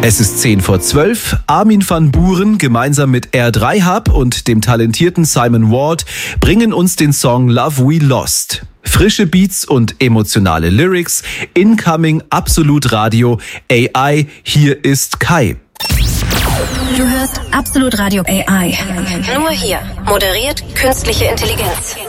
Es ist 10:10. Armin van Buuren gemeinsam mit R3 Hub und dem talentierten Simon Ward bringen uns den Song Love We Lost. Frische Beats und emotionale Lyrics, Incoming Absolut Radio, AI, hier ist Kai. Du hörst Absolut Radio AI. Nur hier. Moderiert künstliche Intelligenz.